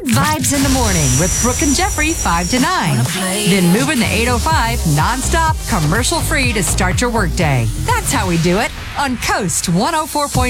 vibes in the morning with Brooke and Jeffrey 5 to 9. Then moving the 805 nonstop, commercial free to start your workday. That's how we do it on Coast 104.5.